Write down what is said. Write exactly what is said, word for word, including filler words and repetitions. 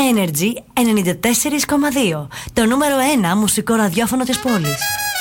Energy ενενήντα τέσσερα κόμμα δύο. Το νούμερο ένα μουσικό ραδιόφωνο της πόλης.